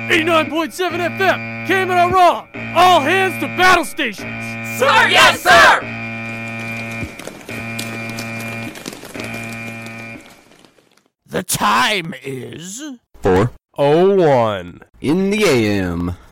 89.7 FM, Camino Raw. All hands to battle stations. Sir, yes, sir! The time is 4:01 01 in the AM.